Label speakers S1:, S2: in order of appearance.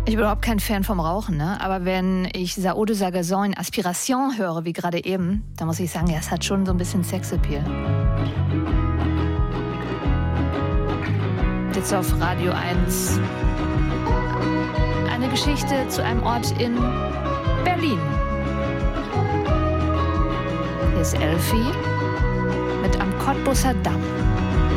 S1: Ich bin überhaupt kein Fan vom Rauchen, ne? Aber wenn ich Sao de Sagazon in Aspiration höre, wie gerade eben, dann muss ich sagen, ja, es hat schon so ein bisschen Sexappeal. Jetzt auf Radio 1 eine Geschichte zu einem Ort in Berlin. Hier ist Elfie mit Am Cottbusser Damm.